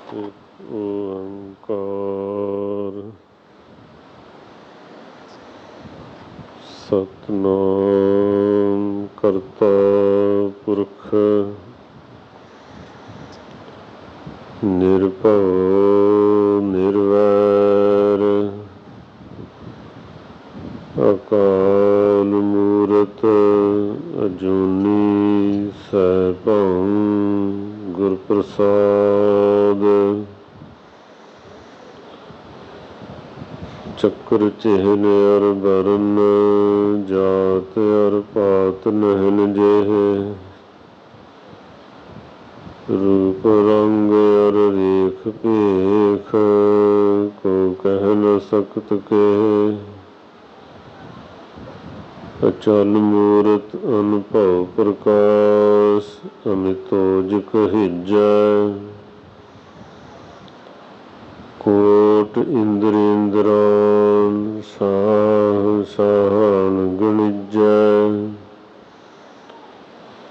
ਏਕ ਓੰਕਾਰ ਸਤਿਨਾਮ ਕਰਤਾ ਪੁਰਖ ਨਿਰਭਉ ਨਿਰਵੈਰ ਅਕਾਲ ਮੂਰਤ ਅਜੂਨੀ ਸੈਭੰ ਗੁਰ ਪ੍ਰਸਾਦ। ਚੱਕਰ ਚਿਹਨ ਅਰ ਬਰਨ ਜਾਤ ਅਰ ਪਾਤ ਨਹਿਨ ਜਿਹੇ ਰੂਪ ਰੰਗ ਅਰ ਰੇਖ ਭੇਖ ਕੋ ਕਹਿ ਨ ਸਕਤ ਕੇਹ। ਅਚਲ ਮੂਰਤ ਅਨੁਭਵ ਪ੍ਰਕਾਸ਼ ਅਮਿਤੋ ਜਿ ਕਹੀਜੈ। ਕੋਟ ਇੰਦਰ ਇੰਦਰਾਨ ਸਾਹ ਸਾਹ